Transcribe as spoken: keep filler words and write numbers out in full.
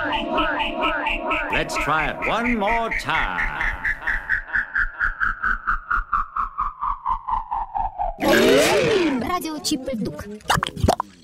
Let's try it one more time. Радио Чип и Дук.